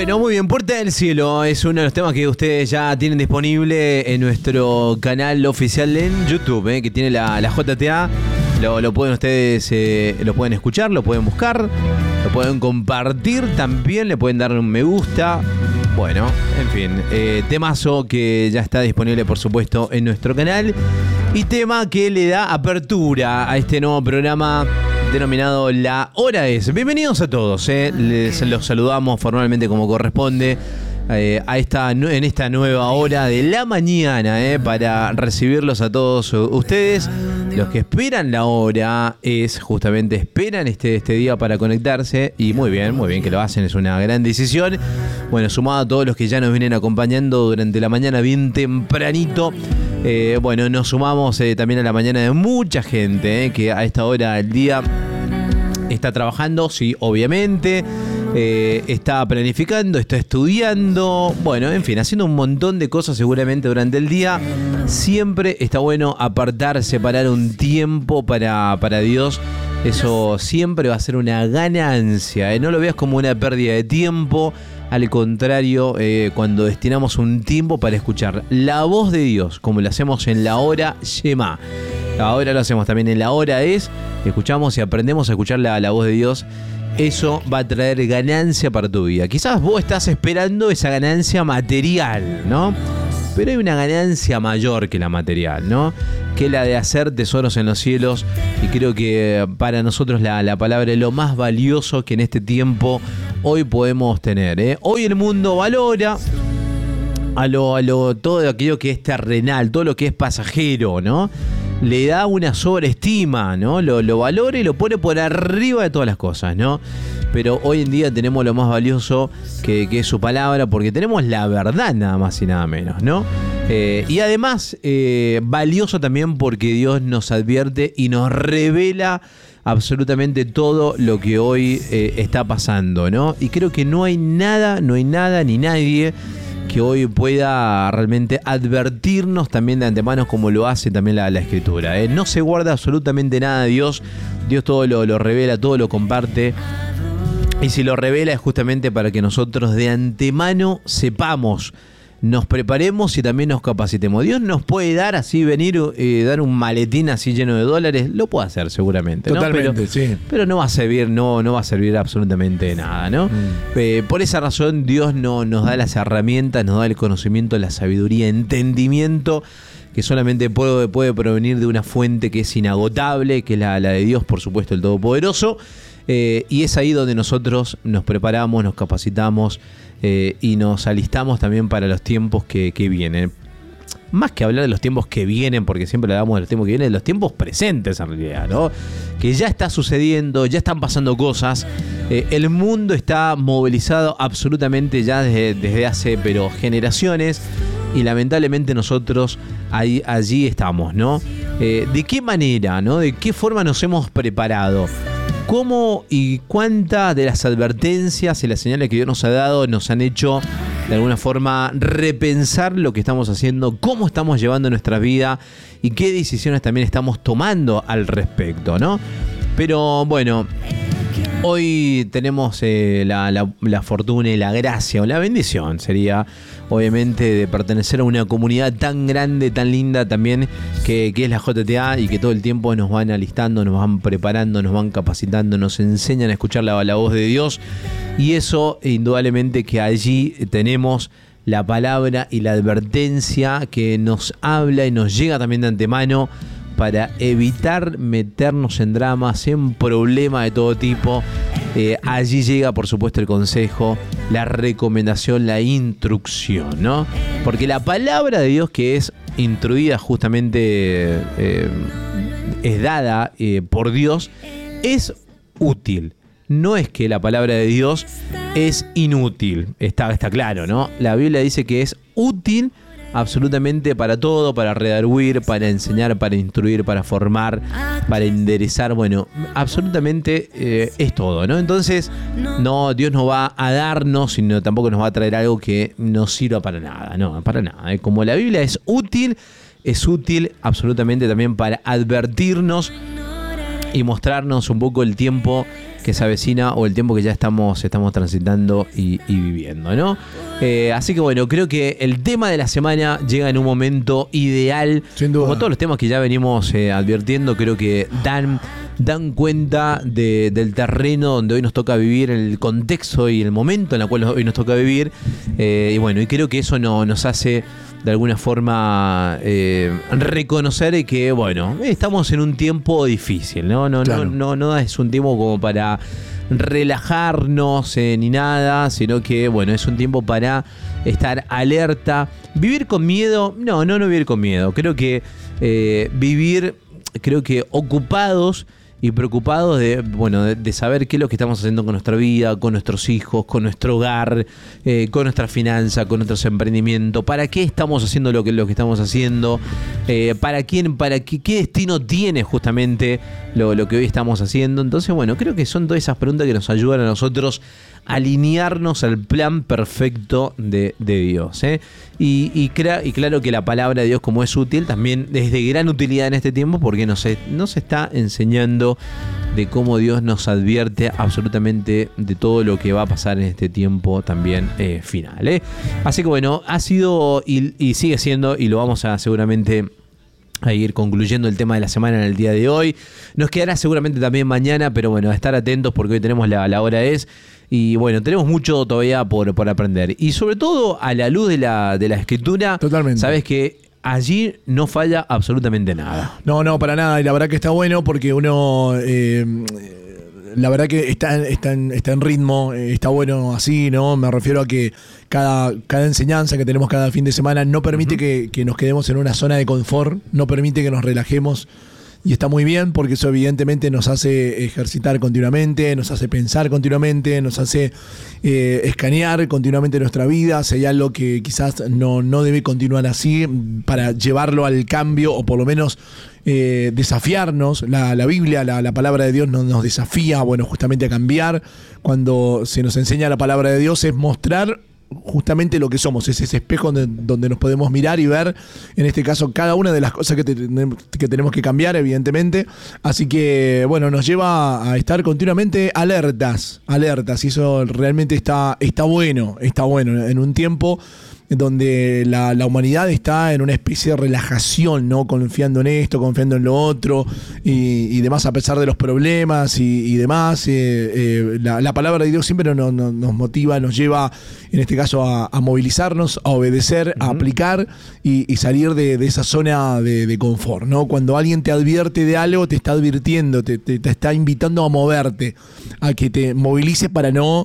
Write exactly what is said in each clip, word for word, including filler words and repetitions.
Bueno, muy bien, Puerta del Cielo es uno de los temas que ustedes ya tienen disponible en nuestro canal oficial en YouTube, eh, que tiene la, la J T A. Lo, lo pueden ustedes, eh, lo pueden escuchar, lo pueden buscar, lo pueden compartir también, le pueden dar un me gusta. Bueno, en fin, eh, temazo que ya está disponible, por supuesto, en nuestro canal. Y tema que le da apertura a este nuevo programa denominado La Hora Es. Bienvenidos a todos, eh. Les los saludamos formalmente como corresponde eh, a esta, en esta nueva hora de la mañana, eh, para recibirlos a todos ustedes. Los que esperan la hora es justamente esperan este, este día para conectarse, y muy bien, muy bien que lo hacen, es una gran decisión. Bueno, sumado a todos los que ya nos vienen acompañando durante la mañana bien tempranito. Eh, bueno, nos sumamos eh, también a la mañana de mucha gente eh, que a esta hora del día está trabajando, sí, obviamente, eh, está planificando, está estudiando, bueno, en fin, haciendo un montón de cosas seguramente durante el día. Siempre está bueno apartar, separar un tiempo para, para Dios. Eso siempre va a ser una ganancia, ¿eh? No lo veas como una pérdida de tiempo. Al contrario, eh, cuando destinamos un tiempo para escuchar la voz de Dios, como lo hacemos en la hora Shema. Ahora lo hacemos también en la hora Es. Escuchamos y aprendemos a escuchar la, la voz de Dios. Eso va a traer ganancia para tu vida. Quizás vos estás esperando esa ganancia material, ¿no? Pero hay una ganancia mayor que la material, ¿no? Que la de hacer tesoros en los cielos. Y creo que para nosotros la, la palabra es lo más valioso que en este tiempo hoy podemos tener, ¿eh? Hoy el mundo valora a lo, a lo, todo aquello que es terrenal, todo lo que es pasajero, ¿no? Le da una sobreestima, ¿no? Lo, lo valora y lo pone por arriba de todas las cosas, ¿no? Pero hoy en día tenemos lo más valioso que, que es su palabra, porque tenemos la verdad nada más y nada menos, ¿no? Eh, y además, eh, valioso también porque Dios nos advierte y nos revela absolutamente todo lo que hoy eh, está pasando, ¿no? Y creo que no hay nada, no hay nada ni nadie que hoy pueda realmente advertirnos también de antemano, como lo hace también la, la Escritura, ¿eh? No se guarda absolutamente nada de Dios. Dios todo lo, lo revela, todo lo comparte. Y si lo revela es justamente para que nosotros de antemano sepamos, nos preparemos y también nos capacitemos. Dios nos puede dar así, venir, eh, dar un maletín así lleno de dólares, lo puede hacer seguramente, ¿no? Totalmente, pero, sí. Pero no va a servir, no, no va a servir absolutamente de nada, ¿no? Mm. Eh, por esa razón Dios no, nos da las herramientas, nos da el conocimiento, la sabiduría, entendimiento, que solamente puede, puede provenir de una fuente que es inagotable, que es la, la de Dios, por supuesto, el Todopoderoso. Eh, y es ahí donde nosotros nos preparamos, nos capacitamos eh, y nos alistamos también para los tiempos que, que vienen. Más que hablar de los tiempos que vienen, porque siempre hablamos de los tiempos que vienen, de los tiempos presentes en realidad, ¿no? Que ya está sucediendo, ya están pasando cosas. Eh, el mundo está movilizado absolutamente ya desde, desde hace pero generaciones. Y lamentablemente nosotros ahí, allí estamos, ¿no? Eh, ¿De qué manera, no? ¿De qué forma nos hemos preparado? ¿Cómo y cuántas de las advertencias y las señales que Dios nos ha dado nos han hecho de alguna forma repensar lo que estamos haciendo, cómo estamos llevando nuestra vida y qué decisiones también estamos tomando al respecto, ¿no? Pero bueno, hoy tenemos eh, la, la, la fortuna y la gracia o la bendición sería obviamente de pertenecer a una comunidad tan grande, tan linda también que, que es la J T A, y que todo el tiempo nos van alistando, nos van preparando, nos van capacitando, nos enseñan a escuchar la, la voz de Dios, y eso indudablemente que allí tenemos la palabra y la advertencia que nos habla y nos llega también de antemano para evitar meternos en dramas, en problemas de todo tipo. Eh, allí llega, por supuesto, el consejo, la recomendación, la instrucción, ¿no? Porque la palabra de Dios, que es instruida justamente, eh, es dada eh, por Dios, es útil. No es que la palabra de Dios es inútil, está, está claro, ¿no? La Biblia dice que es útil absolutamente para todo, para redarguir, para enseñar, para instruir, para formar, para enderezar, bueno, absolutamente eh, es todo, ¿no? Entonces, no, Dios no va a darnos, sino tampoco nos va a traer algo que no sirva para nada, no, para nada. ¿eh? Como la Biblia es útil, es útil absolutamente también para advertirnos y mostrarnos un poco el tiempo que se avecina o el tiempo que ya estamos, estamos transitando y, y viviendo, ¿no? Eh, así que bueno, creo que el tema de la semana llega en un momento ideal. Sin duda. Como todos los temas que ya venimos eh, advirtiendo, creo que dan, dan cuenta de, del terreno donde hoy nos toca vivir, el contexto y el momento en el cual hoy nos toca vivir. Eh, y bueno, y creo que eso no, nos hace de alguna forma eh, reconocer que, bueno, estamos en un tiempo difícil, ¿no? No, claro. no, no, no es un tiempo como para relajarnos eh, ni nada, sino que, bueno, es un tiempo para estar alerta. Vivir con miedo, no, no, no vivir con miedo. Creo que eh, vivir, creo que ocupados y preocupados de, bueno, de, de saber qué es lo que estamos haciendo con nuestra vida, con nuestros hijos, con nuestro hogar, eh, con nuestra finanza, con nuestros emprendimientos, para qué estamos haciendo lo que, lo que estamos haciendo, eh, para quién, para qué, qué destino tiene justamente lo, lo que hoy estamos haciendo. Entonces, bueno, creo que son todas esas preguntas que nos ayudan a nosotros a alinearnos al plan perfecto de, de Dios, ¿eh? Y, y, crea, y claro que la palabra de Dios, como es útil, también es de gran utilidad en este tiempo, porque nos, nos está enseñando de cómo Dios nos advierte absolutamente de todo lo que va a pasar en este tiempo también eh, final, ¿eh? Así que bueno, ha sido y, y sigue siendo, y lo vamos a seguramente a ir concluyendo el tema de la semana en el día de hoy. Nos quedará seguramente también mañana, pero bueno, a estar atentos porque hoy tenemos la, la hora es. Y bueno, tenemos mucho todavía por, por aprender. Y sobre todo a la luz de la, de la Escritura, totalmente. Sabes que allí no falla absolutamente nada. No, no, para nada. Y la verdad que está bueno porque uno... Eh, la verdad que está, está, en, está en ritmo, está bueno así, ¿no? Me refiero a que cada, cada enseñanza que tenemos cada fin de semana no permite uh-huh. que, que nos quedemos en una zona de confort, no permite que nos relajemos. Y está muy bien porque eso evidentemente nos hace ejercitar continuamente, nos hace pensar continuamente, nos hace eh, escanear continuamente nuestra vida, si hay algo que quizás no, no debe continuar así, para llevarlo al cambio o por lo menos eh, desafiarnos. La, la Biblia, la, la palabra de Dios nos, nos desafía, bueno, justamente a cambiar. Cuando se nos enseña la palabra de Dios es mostrar justamente lo que somos, es ese espejo donde, donde nos podemos mirar y ver, en este caso, cada una de las cosas que, te, que tenemos que cambiar, evidentemente. Así que, bueno, nos lleva a estar continuamente alertas, alertas, y eso realmente está, está bueno, está bueno, en un tiempo donde la, la humanidad está en una especie de relajación, ¿no? Confiando en esto, confiando en lo otro y, y demás, a pesar de los problemas y, y demás. Eh, eh, la, la palabra de Dios siempre nos, nos, nos motiva, nos lleva, en este caso, a, a movilizarnos, a obedecer, uh-huh. a aplicar y, y salir de, de esa zona de, de confort, ¿no? Cuando alguien te advierte de algo, te está advirtiendo, te, te, te está invitando a moverte, a que te movilices para no,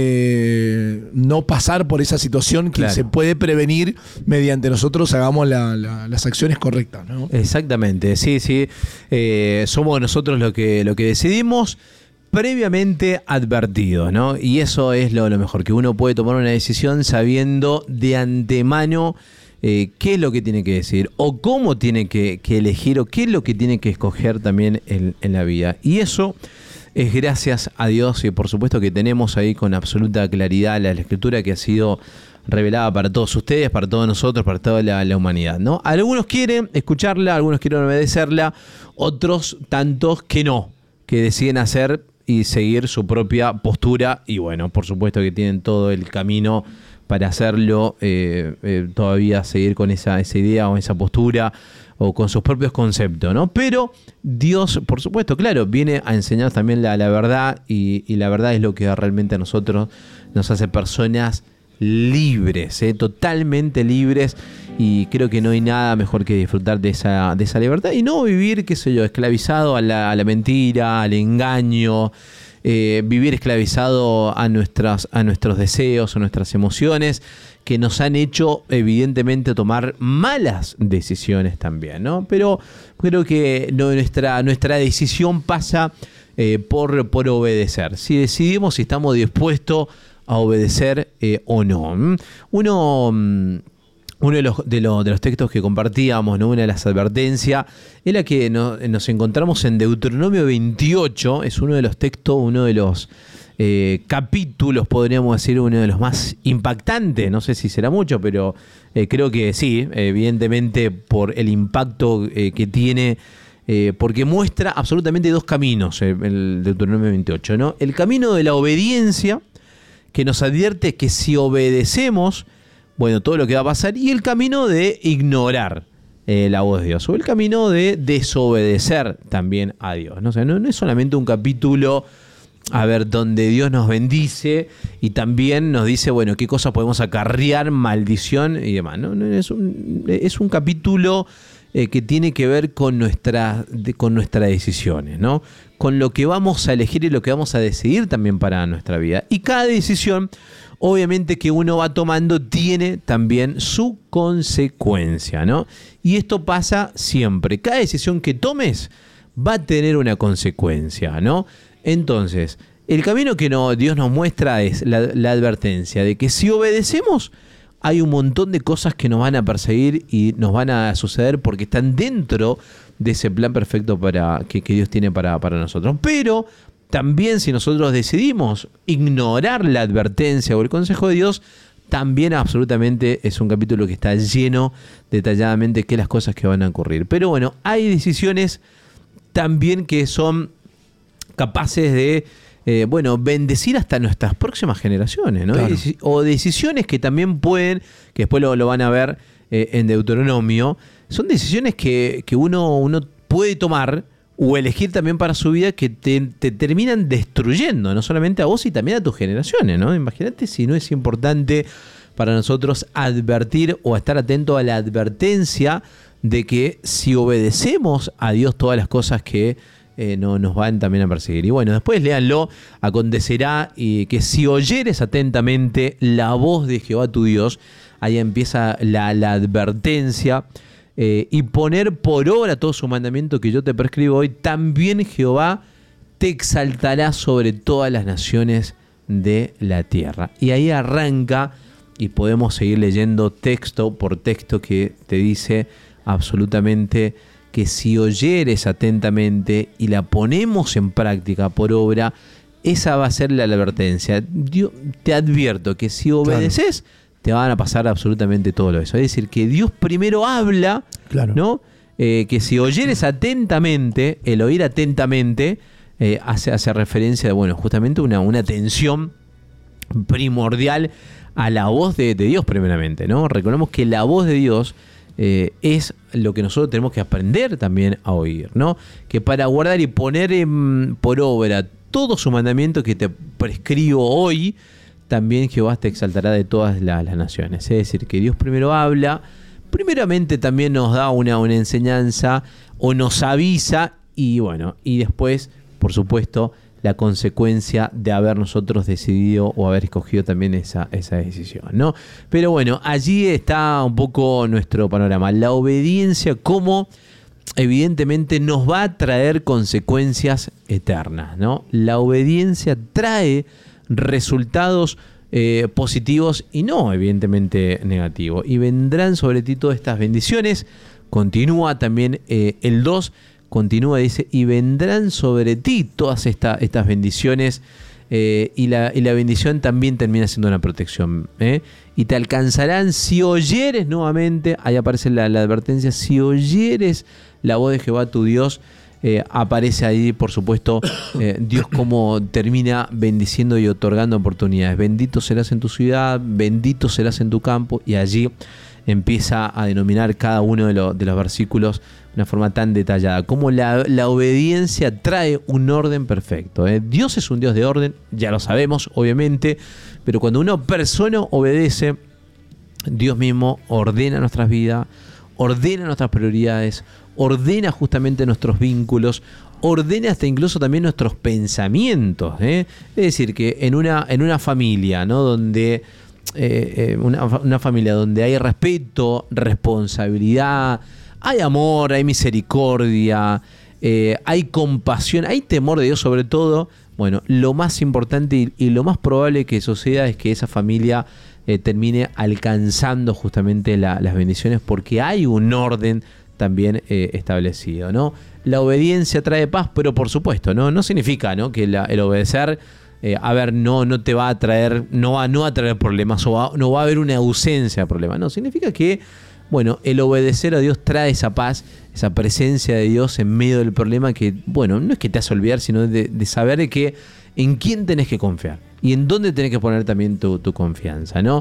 eh, no pasar por esa situación que claro. se puede prevenir mediante nosotros hagamos la, la, las acciones correctas, ¿no? Exactamente, sí, sí. Eh, somos nosotros lo que, lo que decidimos previamente advertidos, ¿no? Y eso es lo, lo mejor, que uno puede tomar una decisión sabiendo de antemano eh, qué es lo que tiene que decir o cómo tiene que, que elegir o qué es lo que tiene que escoger también en, en la vida. Y eso es gracias a Dios, y por supuesto que tenemos ahí con absoluta claridad la, la Escritura que ha sido revelada para todos ustedes, para todos nosotros, para toda la, la humanidad, ¿no? Algunos quieren escucharla, algunos quieren obedecerla, otros tantos que no, que deciden hacer y seguir su propia postura, y bueno, por supuesto que tienen todo el camino para hacerlo, eh, eh, todavía seguir con esa, esa idea o esa postura o con sus propios conceptos, ¿no? Pero Dios, por supuesto, claro, viene a enseñar también la, la verdad, y, y la verdad es lo que realmente a nosotros nos hace personas libres, ¿eh? Totalmente libres, y creo que no hay nada mejor que disfrutar de esa, de esa libertad y no vivir, qué sé yo, esclavizado a la, a la mentira, al engaño, eh, vivir esclavizado a, nuestras, a nuestros deseos, a nuestras emociones, que nos han hecho evidentemente tomar malas decisiones también, ¿no? Pero creo que no, nuestra, nuestra decisión pasa eh, por, por obedecer. Si decidimos si estamos dispuestos a obedecer eh, o no. Uno, uno de, los, de, los, de los textos que compartíamos, ¿no? Una de las advertencias, es la que no, nos encontramos en Deuteronomio veintiocho, es uno de los textos, uno de los eh, capítulos, podríamos decir, uno de los más impactantes, no sé si será mucho, pero eh, creo que sí, evidentemente por el impacto eh, que tiene eh, porque muestra absolutamente dos caminos, eh, el Deuteronomio veintiocho, ¿no? El camino de la obediencia, que nos advierte que si obedecemos, bueno, todo lo que va a pasar, y el camino de ignorar eh, la voz de Dios, o el camino de desobedecer también a Dios, ¿no? O sea, no, no es solamente un capítulo, a ver, donde Dios nos bendice y también nos dice, bueno, qué cosas podemos acarrear, maldición y demás, ¿no? Es un, es un capítulo eh, que tiene que ver con, nuestra, de, con nuestras decisiones, ¿no? Con lo que vamos a elegir y lo que vamos a decidir también para nuestra vida. Y cada decisión, obviamente, que uno va tomando tiene también su consecuencia, ¿no? Y esto pasa siempre. Cada decisión que tomes va a tener una consecuencia, ¿no? Entonces, el camino que no, Dios nos muestra es la, la advertencia de que si obedecemos, hay un montón de cosas que nos van a perseguir y nos van a suceder porque están dentro de ese plan perfecto para, que, que Dios tiene para, para nosotros. Pero también si nosotros decidimos ignorar la advertencia o el consejo de Dios, también absolutamente es un capítulo que está lleno detalladamente de las cosas que van a ocurrir. Pero bueno, hay decisiones también que son capaces de, eh, bueno, bendecir hasta nuestras próximas generaciones, ¿no? Claro. O decisiones que también pueden, que después lo, lo van a ver eh, en Deuteronomio, son decisiones que, que uno, uno puede tomar o elegir también para su vida que te, te terminan destruyendo, no solamente a vos y también a tus generaciones, ¿no? Imagínate si no es importante para nosotros advertir o estar atento a la advertencia de que si obedecemos a Dios todas las cosas que Eh, no, nos van también a perseguir. Y bueno, después léanlo, acontecerá y que si oyeres atentamente la voz de Jehová tu Dios, ahí empieza la, la advertencia, eh, y poner por obra todo su mandamiento que yo te prescribo hoy, también Jehová te exaltará sobre todas las naciones de la tierra. Y ahí arranca, y podemos seguir leyendo texto por texto que te dice absolutamente que si oyeres atentamente y la ponemos en práctica por obra, esa va a ser la advertencia. Dios, te advierto que si obedeces, claro, te van a pasar absolutamente todo lo eso. Es decir, que Dios primero habla, claro, ¿no? Eh, que si oyeres atentamente, el oír atentamente, eh, hace, hace referencia de, bueno, justamente una, una atención primordial a la voz de, de Dios primeramente, ¿no? Recordemos que la voz de Dios Eh, es lo que nosotros tenemos que aprender también a oír, ¿no? Que para guardar y poner en, por obra todo su mandamiento que te prescribo hoy, también Jehová te exaltará de todas las, las naciones. Es decir, que Dios primero habla, primeramente también nos da una, una enseñanza o nos avisa y bueno, y después, por supuesto, la consecuencia de haber nosotros decidido o haber escogido también esa, esa decisión, ¿no? Pero bueno, allí está un poco nuestro panorama. La obediencia, como evidentemente nos va a traer consecuencias eternas, ¿no? La obediencia trae resultados eh, positivos y no evidentemente negativos. Y vendrán sobre ti todas estas bendiciones. Continúa también eh, el dos. Continúa, dice, y vendrán sobre ti todas esta, estas bendiciones, eh, y, la, y la bendición también termina siendo una protección, ¿eh? Y te alcanzarán si oyeres nuevamente, ahí aparece la, la advertencia, si oyeres la voz de Jehová tu Dios, eh, aparece ahí, por supuesto, eh, Dios como termina bendiciendo y otorgando oportunidades. Bendito serás en tu ciudad, bendito serás en tu campo, y allí empieza a denominar cada uno de, lo, de los versículos de una forma tan detallada, como la, la obediencia trae un orden perfecto, ¿eh? Dios es un Dios de orden, ya lo sabemos, obviamente, pero cuando una persona obedece, Dios mismo ordena nuestras vidas, ordena nuestras prioridades, ordena justamente nuestros vínculos, ordena hasta incluso también nuestros pensamientos, ¿eh? Es decir, que en una, en una familia, ¿no? Donde Eh, eh, una, una familia donde hay respeto, responsabilidad, hay amor, hay misericordia, eh, hay compasión, hay temor de Dios sobre todo, bueno, lo más importante y, y lo más probable que suceda es que esa familia eh, termine alcanzando justamente la, las bendiciones, porque hay un orden también eh, establecido, ¿no? La obediencia trae paz, pero por supuesto, no, no significa, ¿no?, que la, el obedecer Eh, a ver, no, no te va a traer, no va, no va a traer problemas, o va, no va a haber una ausencia de problemas. No, significa que bueno, el obedecer a Dios trae esa paz, esa presencia de Dios en medio del problema que, bueno, no es que te hace olvidar, sino de, de saber de que en quién tenés que confiar y en dónde tenés que poner también tu, tu confianza, ¿no?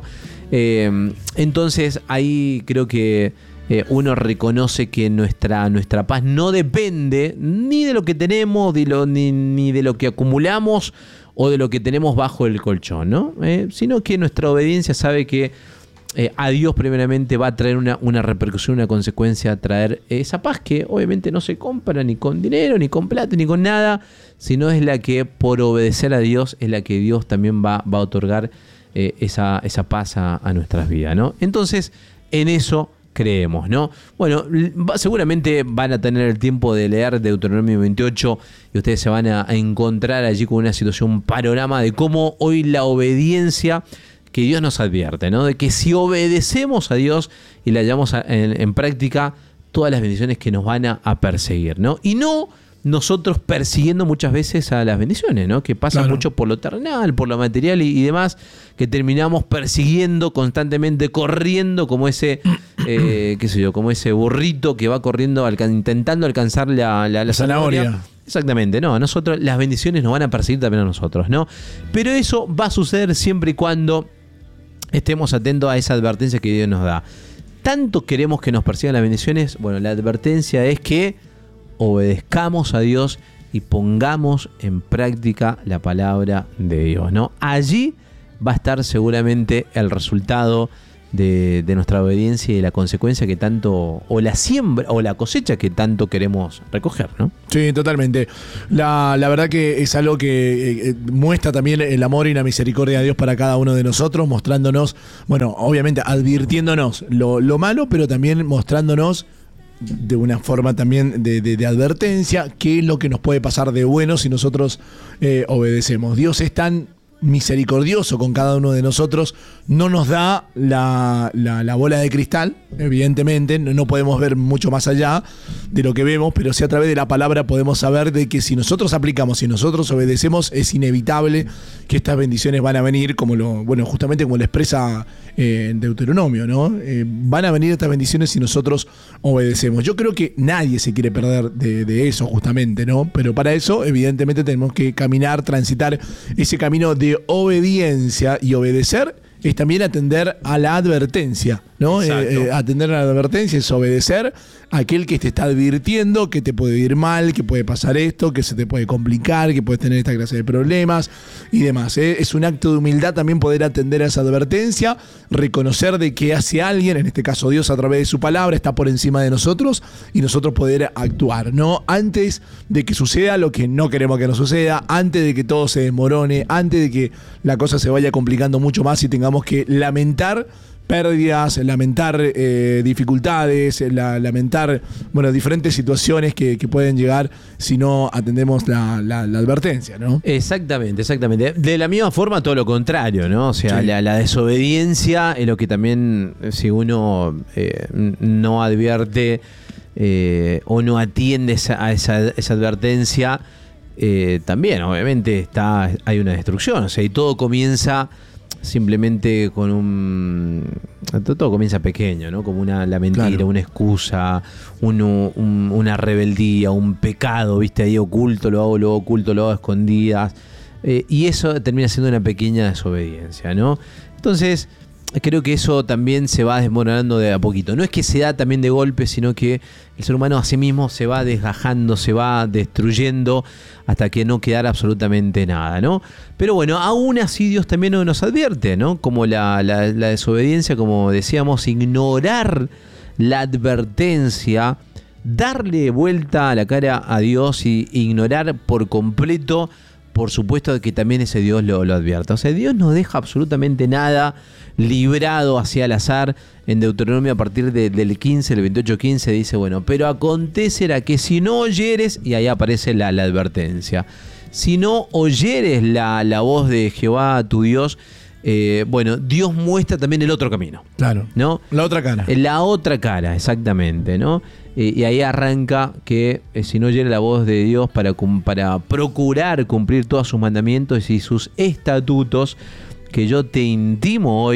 Eh, entonces ahí creo que eh, uno reconoce que nuestra, nuestra paz no depende ni de lo que tenemos, de lo, ni, ni de lo que acumulamos o de lo que tenemos bajo el colchón, ¿no? Eh, sino que nuestra obediencia sabe que eh, a Dios primeramente va a traer una, una repercusión, una consecuencia, a traer esa paz que obviamente no se compra ni con dinero, ni con plata, ni con nada, sino es la que por obedecer a Dios es la que Dios también va, va a otorgar eh, esa, esa paz a, a nuestras vidas, ¿no? Entonces, en eso creemos, ¿no? Bueno, va, seguramente van a tener el tiempo de leer Deuteronomio veintiocho y ustedes se van a, a encontrar allí con una situación, un panorama de cómo hoy la obediencia que Dios nos advierte, ¿no? De que si obedecemos a Dios y la llevamos a, en, en práctica, todas las bendiciones que nos van a, a perseguir, ¿no? Y no nosotros persiguiendo muchas veces a las bendiciones, ¿no? Que pasa claro. mucho por lo terrenal, por lo material y, y demás, que terminamos persiguiendo constantemente, corriendo como ese, eh, qué sé yo, como ese burrito que va corriendo, alca- intentando alcanzar la, la, la zanahoria. zanahoria. Exactamente, no, a nosotros las bendiciones nos van a perseguir también a nosotros, ¿no? Pero eso va a suceder siempre y cuando estemos atentos a esa advertencia que Dios nos da. Tanto queremos que nos persigan las bendiciones, bueno, la advertencia es que obedezcamos a Dios y pongamos en práctica la palabra de Dios, ¿no? Allí va a estar seguramente el resultado de, de nuestra obediencia y la consecuencia que tanto, o la siembra, o la cosecha que tanto queremos recoger, ¿no? Sí, totalmente. La, la verdad que es algo que eh, muestra también el amor y la misericordia de Dios para cada uno de nosotros, mostrándonos, bueno, obviamente advirtiéndonos lo, lo malo, pero también mostrándonos de una forma también de, de, de advertencia qué es lo que nos puede pasar de bueno si nosotros eh, obedecemos. Dios es tan misericordioso con cada uno de nosotros, no nos da la, la, la bola de cristal, evidentemente, no, no podemos ver mucho más allá de lo que vemos, pero sí a través de la palabra podemos saber de que si nosotros aplicamos, si nosotros obedecemos, es inevitable que estas bendiciones van a venir, como lo, bueno, justamente como lo expresa eh, en Deuteronomio, ¿no? Eh, van a venir estas bendiciones si nosotros obedecemos. Yo creo que nadie se quiere perder de, de eso, justamente, ¿no? Pero para eso, evidentemente, tenemos que caminar, transitar ese camino de De obediencia, y obedecer es también atender a la advertencia, ¿no? Eh, eh, atender a la advertencia es obedecer a aquel que te está advirtiendo que te puede ir mal, que puede pasar esto, que se te puede complicar, que puedes tener esta clase de problemas y demás, ¿eh? Es un acto de humildad también poder atender a esa advertencia, reconocer de que hace alguien, en este caso Dios a través de su palabra, está por encima de nosotros y nosotros poder actuar, ¿no? Antes de que suceda lo que no queremos que nos suceda, antes de que todo se desmorone, antes de que la cosa se vaya complicando mucho más y tengamos que lamentar pérdidas, lamentar eh, dificultades, la, lamentar bueno, diferentes situaciones que, que pueden llegar si no atendemos la, la, la advertencia, ¿no? Exactamente, exactamente. De la misma forma, todo lo contrario, ¿no? O sea, sí. la, la desobediencia es lo que también, si uno eh, no advierte eh, o no atiende esa, a esa, esa advertencia, eh, también, obviamente, está, hay una destrucción. O sea, y todo comienza simplemente con un... Todo comienza pequeño, ¿no? Como una la mentira, claro. una excusa, uno, un, una rebeldía, un pecado, ¿viste? Ahí oculto, lo hago, lo hago oculto, lo hago a escondidas. Eh, y eso termina siendo una pequeña desobediencia, ¿no? Entonces, creo que eso también se va desmoronando de a poquito. No es que se da también de golpe, sino que el ser humano a sí mismo se va desgajando, se va destruyendo hasta que no quedara absolutamente nada, ¿no? Pero bueno, aún así Dios también nos advierte, ¿no? Como la, la, la desobediencia, como decíamos, ignorar la advertencia, darle vuelta a la cara a Dios y ignorar por completo, por supuesto que también ese Dios lo, lo advierta. O sea, Dios no deja absolutamente nada librado hacia el azar. En Deuteronomio, a partir de, del quince, el veintiocho quince, dice, bueno, pero acontecerá que si no oyeres, y ahí aparece la, la advertencia, si no oyeres la, la voz de Jehová tu Dios, eh, bueno, Dios muestra también el otro camino. Claro, ¿no? La otra cara. La otra cara, exactamente, ¿no? Eh, y ahí arranca que eh, si no oyere la voz de Dios para, para procurar cumplir todos sus mandamientos y sus estatutos, que yo te intimo hoy,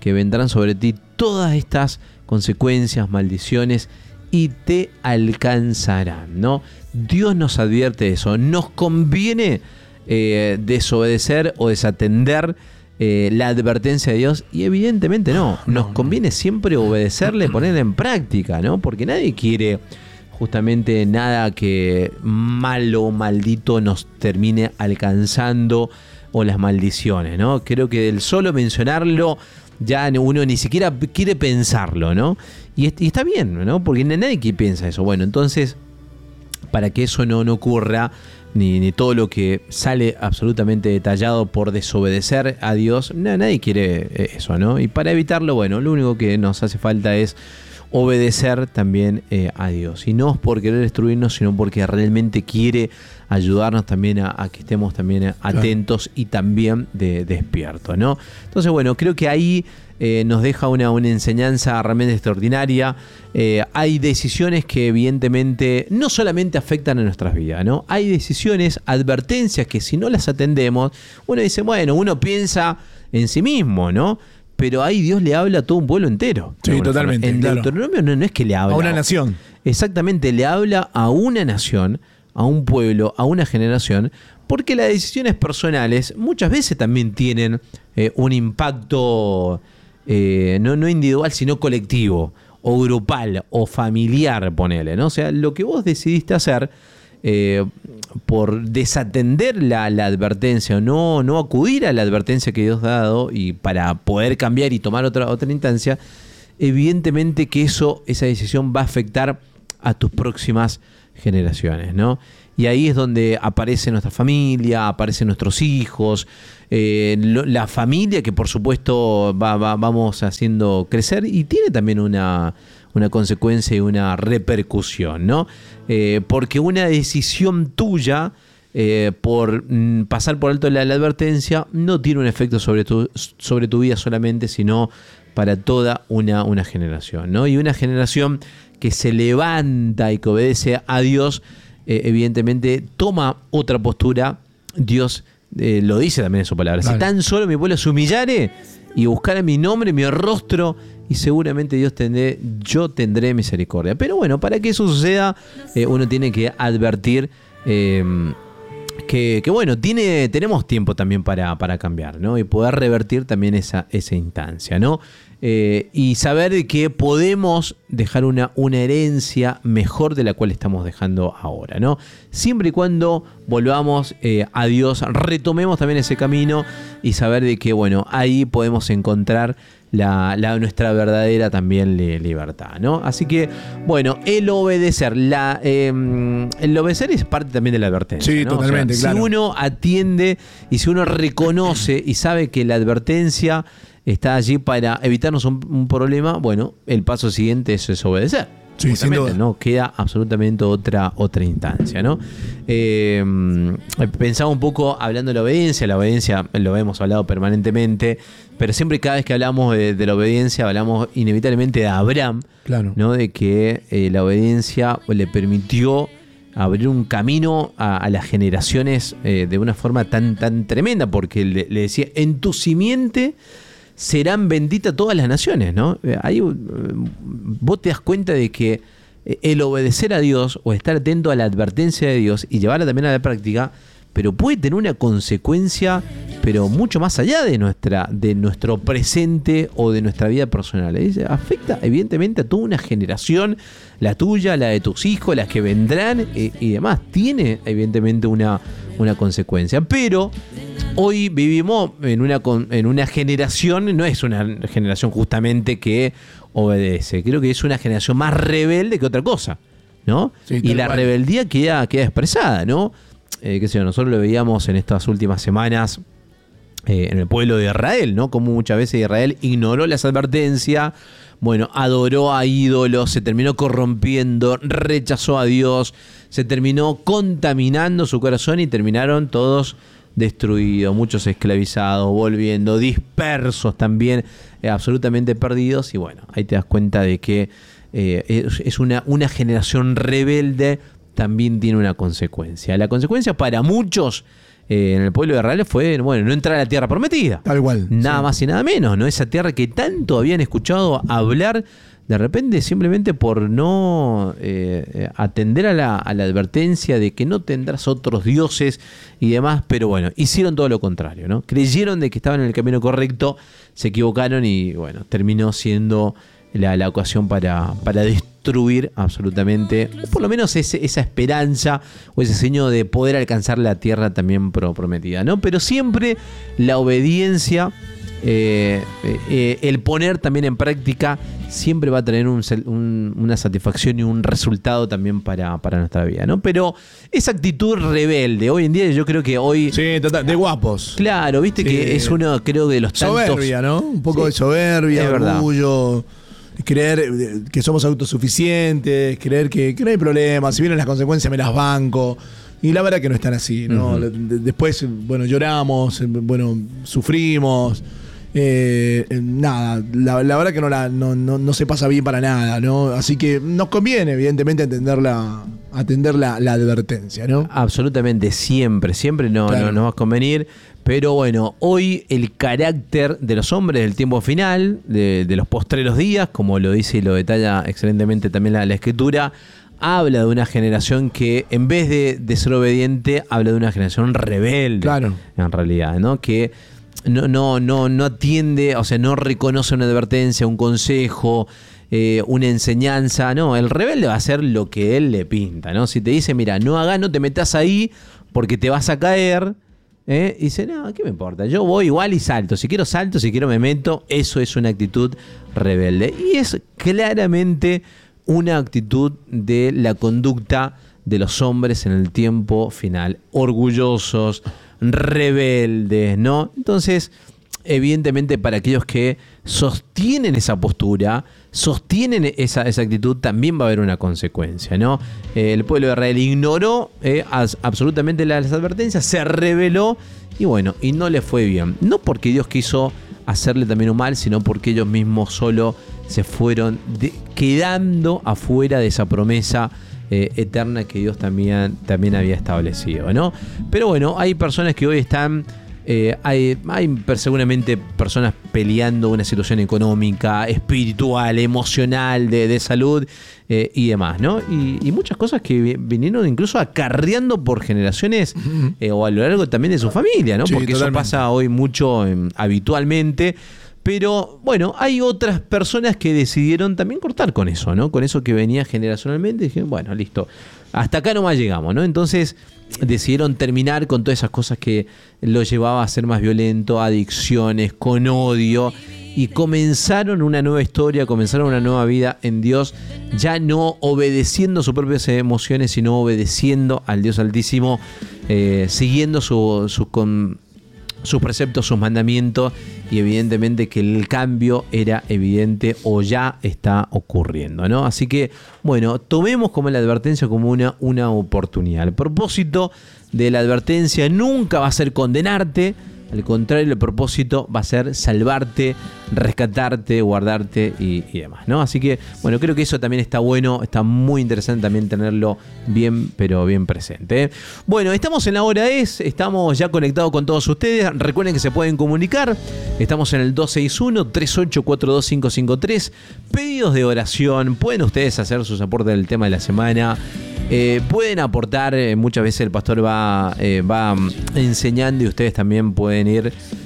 que vendrán sobre ti todas estas consecuencias, maldiciones, y te alcanzarán, ¿no? Dios nos advierte de eso. ¿Nos conviene eh, desobedecer o desatender eh, la advertencia de Dios? Y evidentemente no. Nos no, conviene no. siempre obedecerle, ponerla en práctica, ¿no? Porque nadie quiere justamente nada que malo o maldito nos termine alcanzando, o las maldiciones, ¿no? Creo que del solo mencionarlo ya uno ni siquiera quiere pensarlo, ¿no? Y, y está bien, ¿no? Porque nadie que piensa eso. Bueno, entonces, para que eso no, no ocurra, ni, ni todo lo que sale absolutamente detallado por desobedecer a Dios, no, nadie quiere eso, ¿no? Y para evitarlo, bueno, lo único que nos hace falta es obedecer también eh, a Dios. Y no es por querer destruirnos, sino porque realmente quiere ayudarnos también a, a que estemos también atentos, claro, y también de, despiertos, ¿no? Entonces, bueno, creo que ahí eh, nos deja una, una enseñanza realmente extraordinaria. Eh, hay decisiones que evidentemente no solamente afectan a nuestras vidas, ¿no? Hay decisiones, advertencias que si no las atendemos, uno dice, bueno, uno piensa en sí mismo, ¿no? Pero ahí Dios le habla a todo un pueblo entero. Sí, totalmente. En claro. Deuteronomio no, no es que le habla a una nación. Exactamente, le habla a una nación, a un pueblo, a una generación, porque las decisiones personales muchas veces también tienen eh, un impacto eh, no, no individual, sino colectivo, o grupal, o familiar, ponele, ¿no? O sea, lo que vos decidiste hacer eh, por desatender la, la advertencia, o no, no acudir a la advertencia que Dios ha dado, y para poder cambiar y tomar otra, otra instancia, evidentemente que eso, esa decisión va a afectar a tus próximas generaciones, ¿no? Y ahí es donde aparece nuestra familia, aparecen nuestros hijos, eh, lo, la familia que por supuesto va, va, vamos haciendo crecer, y tiene también una, una consecuencia y una repercusión, ¿no? Eh, porque una decisión tuya eh, por mm, pasar por alto la, la advertencia no tiene un efecto sobre tu, sobre tu vida solamente, sino para toda una, una generación, ¿no? Y una generación que se levanta y que obedece a Dios, eh, evidentemente toma otra postura. Dios eh, lo dice también en su palabra. Vale. Si tan solo mi pueblo se humillare y buscara mi nombre, mi rostro, y seguramente Dios tendré, yo tendré misericordia. Pero bueno, para que eso suceda, eh, uno tiene que advertir eh, que, que bueno, tiene, tenemos tiempo también para, para cambiar, ¿no? Y poder revertir también esa, esa instancia, ¿no? Eh, y saber que podemos dejar una, una herencia mejor de la cual estamos dejando ahora, ¿no? Siempre y cuando volvamos eh, a Dios, retomemos también ese camino, y saber de que, bueno, ahí podemos encontrar la, la, nuestra verdadera también li, libertad, ¿no? Así que, bueno, el obedecer, la, eh, el obedecer es parte también de la advertencia, sí, ¿no? totalmente, o sea, claro. Si uno atiende y si uno reconoce y sabe que la advertencia está allí para evitarnos un, un problema, bueno, el paso siguiente es, es obedecer. Sí, sin duda. No queda absolutamente otra, otra instancia, ¿no? Eh, pensaba un poco hablando de la obediencia. La obediencia lo hemos hablado permanentemente, pero siempre, cada vez que hablamos de, de la obediencia, hablamos inevitablemente de Abraham, claro, ¿no? De que eh, la obediencia le permitió abrir un camino a, a las generaciones eh, de una forma tan, tan tremenda, porque le, le decía, en tu simiente serán benditas todas las naciones, ¿no? Ahí vos te das cuenta de que el obedecer a Dios, o estar atento a la advertencia de Dios y llevarla también a la práctica, pero puede tener una consecuencia, pero mucho más allá de nuestra, de nuestro presente o de nuestra vida personal. Afecta evidentemente a toda una generación, la tuya, la de tus hijos, las que vendrán y, y demás. Tiene evidentemente una, una consecuencia, pero hoy vivimos en una, en una generación, no es una generación justamente que obedece, creo que es una generación más rebelde que otra cosa, ¿no? Sí, y la cual. rebeldía queda, queda expresada, ¿no? Eh, qué sé yo, nosotros lo veíamos en estas últimas semanas eh, en el pueblo de Israel, ¿no? Como muchas veces Israel ignoró las advertencias, bueno, adoró a ídolos, se terminó corrompiendo, rechazó a Dios, se terminó contaminando su corazón, y terminaron todos destruidos, muchos esclavizados, volviendo, dispersos también, eh, absolutamente perdidos. Y bueno, ahí te das cuenta de que eh, es, es una, una generación rebelde, también tiene una consecuencia. La consecuencia para muchos eh, en el pueblo de Israel fue, bueno, no entrar a la tierra prometida. Tal cual. Nada sí. más y nada menos, ¿no? Esa tierra que tanto habían escuchado hablar, de repente simplemente por no eh, atender a la, a la advertencia de que no tendrás otros dioses y demás, pero bueno, hicieron todo lo contrario, ¿no? Creyeron de que estaban en el camino correcto, se equivocaron y bueno, terminó siendo la, la ocasión para, para destruir absolutamente, por lo menos ese, esa esperanza o ese sueño de poder alcanzar la tierra también prometida, ¿no? Pero siempre la obediencia, Eh, eh, el poner también en práctica siempre va a tener un, un, una satisfacción y un resultado también para, para nuestra vida, ¿no? Pero esa actitud rebelde, hoy en día yo creo que hoy... Sí, total, de guapos. Claro, viste sí. que es uno, creo, de los tantos... Soberbia, ¿no? Un poco sí. de soberbia, orgullo, creer que somos autosuficientes, creer que, que no hay problema, si vienen las consecuencias me las banco. Y la verdad que no están así, ¿no? Uh-huh. Después, bueno, lloramos, bueno, sufrimos... Eh, nada, la, la verdad que no, la, no, no, no se pasa bien para nada, ¿no? Así que nos conviene, evidentemente, atender la, atender la, la advertencia, ¿no? Absolutamente, siempre, siempre no, claro. no nos va a convenir. Pero bueno, hoy el carácter de los hombres del tiempo final, de, de los postreros días, como lo dice y lo detalla excelentemente también la, la escritura, habla de una generación que en vez de, de ser obediente, habla de una generación rebelde, claro. en realidad, ¿no? Que No, no, no, no atiende, o sea, no reconoce una advertencia, un consejo, eh, una enseñanza. No, el rebelde va a hacer lo que él le pinta, ¿no? Si te dice, mira, no hagas, no te metas ahí porque te vas a caer, ¿eh? Y dice, no, ¿qué me importa? Yo voy igual y salto. Si quiero salto, si quiero me meto. Eso es una actitud rebelde. Y es claramente una actitud de la conducta de los hombres en el tiempo final. Orgullosos, rebeldes, ¿no? Entonces, evidentemente, para aquellos que sostienen esa postura, sostienen esa, esa actitud, también va a haber una consecuencia, ¿no? Eh, el pueblo de Israel ignoró eh, as, absolutamente las advertencias, se rebeló y bueno, y no le fue bien. No porque Dios quiso hacerle también un mal, sino porque ellos mismos solo se fueron de, quedando afuera de esa promesa Eh, eterna que Dios también, también había establecido, ¿no? Pero bueno, hay personas que hoy están, eh, hay, hay seguramente personas peleando una situación económica, espiritual, emocional, de, de salud eh, y demás, ¿no? Y, y muchas cosas que vinieron incluso acarreando por generaciones eh, o a lo largo también de su familia, ¿no? Sí, porque totalmente. Eso pasa hoy mucho eh, habitualmente. Pero bueno, hay otras personas que decidieron también cortar con eso, ¿no? Con eso que venía generacionalmente. Y dijeron, bueno, listo, hasta acá nomás llegamos, ¿no? Entonces decidieron terminar con todas esas cosas que lo llevaba a ser más violento, adicciones, con odio. Y comenzaron una nueva historia, comenzaron una nueva vida en Dios, ya no obedeciendo sus propias emociones, sino obedeciendo al Dios Altísimo, eh, siguiendo su, su con, sus preceptos, sus mandamientos, y evidentemente que el cambio era evidente o ya está ocurriendo, ¿no? Así que, bueno, tomemos como la advertencia como una, una oportunidad. El propósito de la advertencia nunca va a ser condenarte, al contrario, el propósito va a ser salvarte, rescatarte, guardarte y, y demás, ¿no? Así que, bueno, creo que eso también está bueno, está muy interesante también tenerlo bien, pero bien presente, ¿eh? Bueno, estamos en la hora es, estamos ya conectados con todos ustedes. Recuerden que se pueden comunicar. Estamos en el dos seis uno, tres ocho cuatro dos cinco cinco tres. Pedidos de oración. Pueden ustedes hacer sus aportes del tema de la semana. Eh, pueden aportar, eh, muchas veces el pastor va, eh, va enseñando y ustedes también pueden ir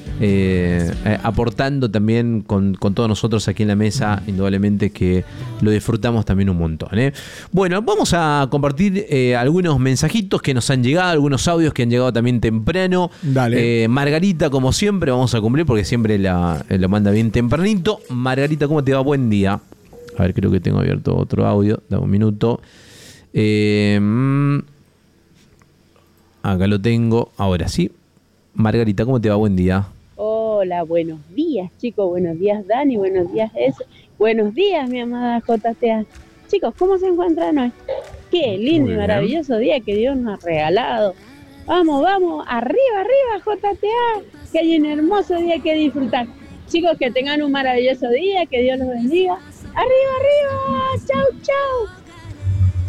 eh, eh, aportando también con, con todos nosotros aquí en la mesa, indudablemente que lo disfrutamos también un montón, ¿eh? Bueno, vamos a compartir eh, algunos mensajitos que nos han llegado, algunos audios que han llegado también temprano. Dale. Eh, Margarita, como siempre, vamos a cumplir porque siempre la, lo manda bien tempranito. Margarita, ¿cómo te va? Buen día. A ver, creo que tengo abierto otro audio, dame un minuto. Eh, acá lo tengo, ahora sí. Margarita, ¿cómo te va? Buen día. Hola, buenos días, chicos. Buenos días, Dani. Buenos días, Es. Buenos días, mi amada J T A. Chicos, ¿cómo se encuentran hoy? Qué lindo y maravilloso día que Dios nos ha regalado. Vamos, vamos, arriba, arriba, J T A. Que hay un hermoso día que disfrutar. Chicos, que tengan un maravilloso día, que Dios los bendiga. Arriba, arriba. Chau, chau.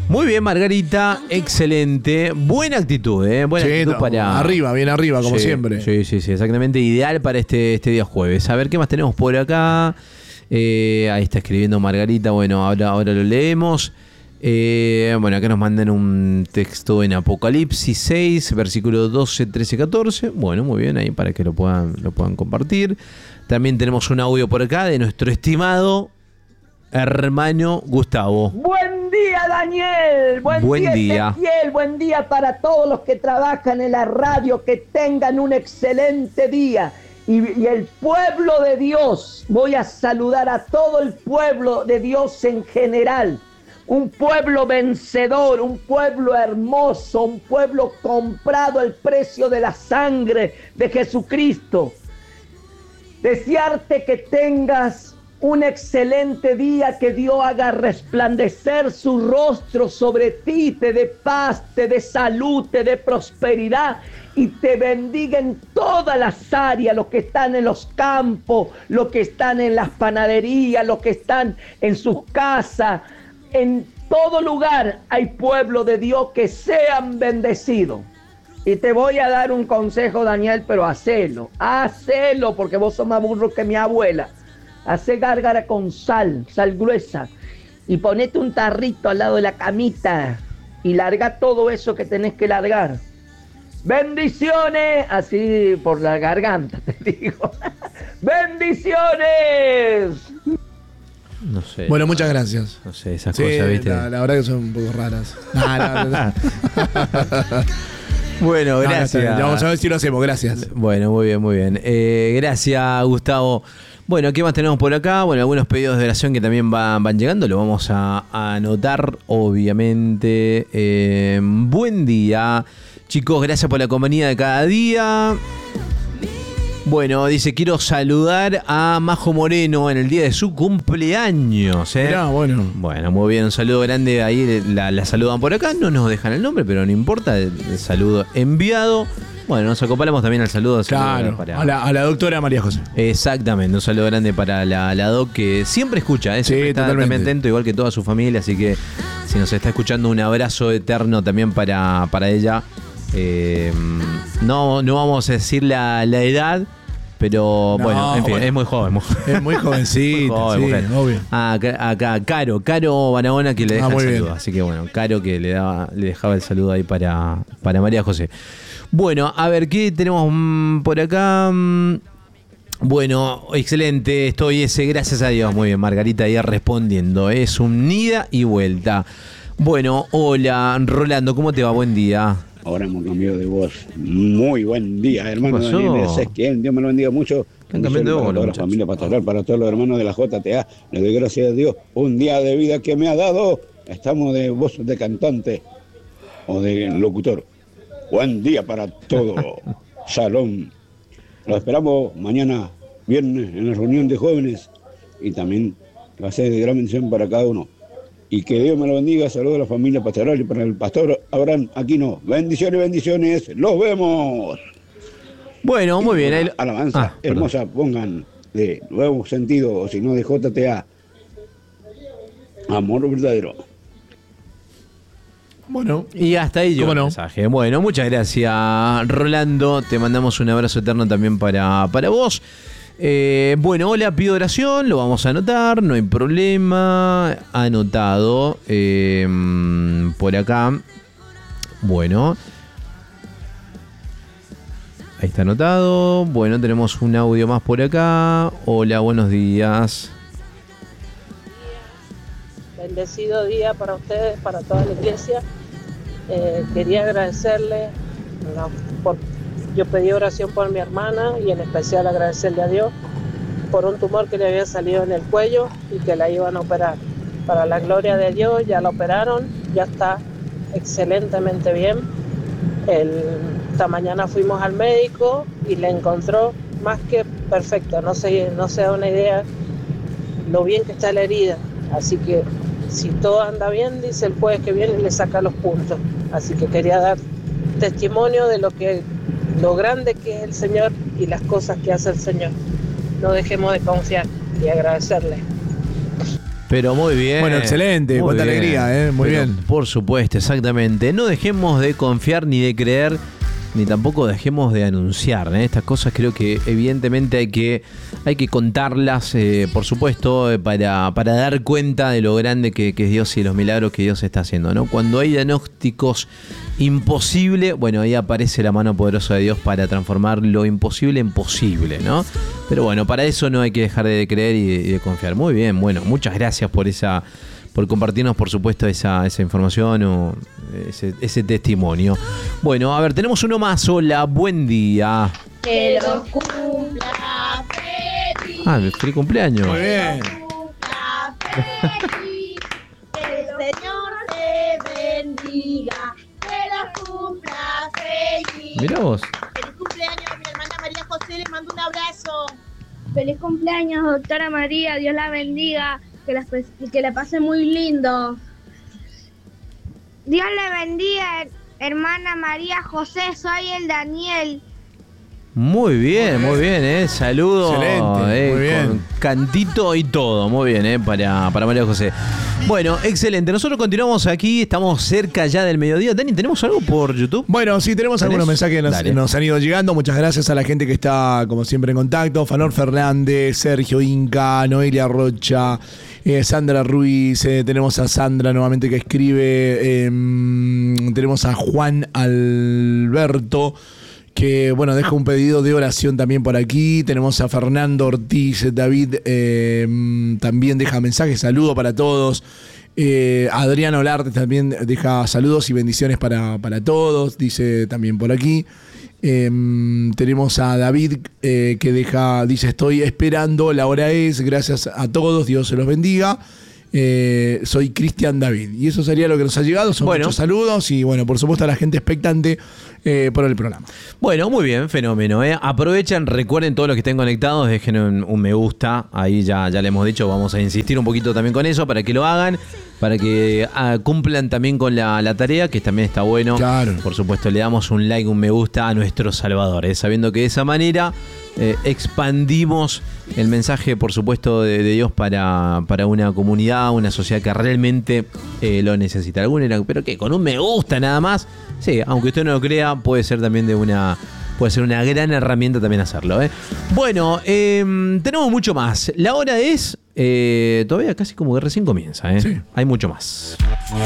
Muy bien, Margarita, excelente. Buena actitud, ¿eh? Buena Sí, actitud no, para. arriba, bien arriba, como Sí, siempre. Sí, sí, sí, exactamente. Ideal para este, este día jueves. A ver, ¿qué más tenemos por acá? Eh, ahí está escribiendo Margarita. Bueno, ahora, ahora lo leemos. Eh, bueno, acá nos mandan un texto en Apocalipsis seis, versículo doce, trece, catorce. Bueno, muy bien, ahí para que lo puedan, lo puedan compartir. También tenemos un audio por acá de nuestro estimado hermano Gustavo. Buen día, Daniel. Buen, Buen día, día. Ezequiel. Buen día para todos los que trabajan en la radio. Que tengan un excelente día. Y, y el pueblo de Dios, voy a saludar a todo el pueblo de Dios en general. Un pueblo vencedor, un pueblo hermoso, un pueblo comprado al precio de la sangre de Jesucristo. Desearte que tengas un excelente día, que Dios haga resplandecer su rostro sobre ti, te dé paz, te dé salud, te dé prosperidad y te bendiga en todas las áreas, los que están en los campos, los que están en las panaderías, los que están en sus casas. En todo lugar hay pueblo de Dios, que sean bendecidos. Y te voy a dar un consejo, Daniel, pero hacelo, hacelo, porque vos sos más burro que mi abuela. Hacé gárgara con sal, sal gruesa, y ponete un tarrito al lado de la camita y larga todo eso que tenés que largar. ¡Bendiciones! Así por la garganta te digo. ¡Bendiciones! No sé. Bueno, muchas gracias. No sé, esas Sí, cosas, ¿viste? La, la verdad que son un poco raras. No, no, no. Bueno, No, no, gracias. está bien. Ya vamos a ver si lo hacemos, gracias. Bueno, muy bien, muy bien. Eh, gracias, Gustavo. Bueno, ¿qué más tenemos por acá? Bueno, algunos pedidos de oración que también van, van llegando, lo vamos a, a anotar, obviamente. Eh, buen día, chicos, gracias por la compañía de cada día. Bueno, dice, quiero saludar a Majo Moreno en el día de su cumpleaños. ¿eh? Mirá, bueno. Bueno, muy bien, un saludo grande. Ahí la, la saludan por acá, no nos dejan el nombre, pero no importa, el, el saludo enviado. Bueno, nos acoplamos también al saludo. Claro, para... a, la, a la doctora María José. Exactamente, un saludo grande para la, la doc, que siempre escucha, ¿eh? Siempre Sí, está totalmente. también atento, igual que toda su familia, así que si nos está escuchando, un abrazo eterno también para, para ella. Eh, no, no vamos a decir la, la edad, pero No, bueno, en fin, bueno. es muy joven. Muy joven. Es muy jovencita, Muy joven, sí, mujer. obvio. Ah, acá, acá, Caro, Caro Barahona, que le deja Ah, el muy saludo. bien. Así que bueno, Caro que le daba, le dejaba el saludo ahí para, para María José. Bueno, a ver, ¿qué tenemos mm, por acá? Mm, Bueno, excelente, estoy ese, gracias a Dios. Muy bien, Margarita ahí respondiendo. Es un ida y vuelta. Bueno, hola, Rolando, ¿cómo te va? Buen día. Ahora hemos cambiado de voz. Muy buen día, hermano pasó? Daniel Ezequiel. Dios me lo bendiga mucho. Han cambiado de voz, Para toda la muchachos. familia pastoral, para todos los hermanos de la J T A. Le doy gracias a Dios. Un día de vida que me ha dado. Estamos de voz de cantante o de locutor. Buen día para todo. Shalom. Lo esperamos mañana, viernes, en la reunión de jóvenes. Y también va a ser de gran mención para cada uno. Y que Dios me lo bendiga. Saludos a la familia pastoral y para el pastor Abraham Aquino. Bendiciones, bendiciones. Los vemos. Bueno, muy bien. ahí- Alabanza Ah, perdón. hermosa, pongan de nuevo sentido, o si no de J T A. Amor verdadero. Bueno, Y hasta ahí llegó ¿Cómo el no? mensaje. Bueno, muchas gracias, Rolando. Te mandamos un abrazo eterno también para, para vos. Eh, bueno, hola, pido oración, lo vamos a anotar, no hay problema. Anotado eh, por acá. Bueno. Ahí está anotado. Bueno, tenemos un audio más por acá. Hola, buenos días. Bendecido día para ustedes, para toda la iglesia. Eh, quería agradecerle, no, por, yo pedí oración por mi hermana y en especial agradecerle a Dios por un tumor que le había salido en el cuello y que la iban a operar. Para la gloria de Dios ya la operaron, ya está excelentemente bien. El, esta mañana fuimos al médico y le encontró más que perfecta, no se, no se da una idea lo bien que está la herida. Así que si todo anda bien, dice el jueves que viene le saca los puntos. Así que quería dar testimonio de lo que, lo grande que es el Señor y las cosas que hace el Señor. No dejemos de confiar y agradecerle. Pero muy bien. Bueno, excelente, muy cuánta bien. alegría, ¿eh? Muy Pero, bien. Por supuesto, exactamente. No dejemos de confiar ni de creer, ni tampoco dejemos de anunciar, ¿eh? Estas cosas creo que evidentemente hay que, hay que contarlas, eh, por supuesto, eh, para, para dar cuenta de lo grande que, que es Dios y los milagros que Dios está haciendo, ¿no? Cuando hay diagnósticos imposibles, bueno, ahí aparece la mano poderosa de Dios para transformar lo imposible en posible, ¿no? Pero bueno, para eso no hay que dejar de creer y de, y de confiar. Muy bien, bueno, muchas gracias por esa... por compartirnos, por supuesto, esa, esa información o ese, ese testimonio. Bueno, a ver, tenemos uno más. Hola, buen día. Que lo cumpla feliz. Ah, feliz cumpleaños. Muy bien. Que el Señor te bendiga. Que lo cumpla feliz. Mirá vos. Feliz cumpleaños a mi hermana María José. Les mando un abrazo. Feliz cumpleaños, doctora María. Dios la bendiga. Que la, que la pase muy lindo. Dios le bendiga, hermana María José. Soy el Daniel. Muy bien, muy bien, eh. Saludos. Excelente, eh, muy bien. Con cantito y todo. Muy bien, eh, para, para María José. Bueno, excelente. Nosotros continuamos aquí, estamos cerca ya del mediodía. Dani, ¿tenemos algo por YouTube? Bueno, sí, tenemos ¿Tenés? algunos mensajes que nos, Dale. nos han ido llegando. Muchas gracias a la gente que está, como siempre, en contacto. Fanor Fernández, Sergio Inca, Noelia Rocha, eh, Sandra Ruiz. Eh, tenemos a Sandra nuevamente que escribe. Eh, tenemos a Juan Alberto, que, bueno, deja un pedido de oración también por aquí. Tenemos a Fernando Ortiz, David eh, también deja mensajes, saludo para todos. Eh, Adriano Olarte también deja saludos y bendiciones para, para todos, dice también por aquí. Eh, tenemos a David eh, que deja, dice, estoy esperando, la hora es, gracias a todos, Dios se los bendiga. Eh, soy Cristian David. Y eso sería lo que nos ha llegado. Son bueno. muchos saludos y, bueno, por supuesto a la gente expectante eh, por el programa. Bueno, muy bien, fenómeno. ¿eh? Aprovechen, recuerden todos los que estén conectados, dejen un, un me gusta. Ahí ya, ya le hemos dicho, vamos a insistir un poquito también con eso para que lo hagan, para que ah, cumplan también con la, la tarea, que también está bueno. Claro. Por supuesto, le damos un like, un me gusta a nuestro Salvador, ¿eh? sabiendo que de esa manera eh, expandimos el mensaje, por supuesto, de, de Dios para, para una comunidad, una sociedad que realmente eh, lo necesita. Alguno era, pero ¿qué? ¿Con un me gusta nada más? Sí, aunque usted no lo crea, puede ser también de una... Puede ser una gran herramienta también hacerlo, ¿eh? Bueno, eh, tenemos mucho más. La hora es... Eh, todavía casi como que recién comienza, ¿eh? Sí. Hay mucho más.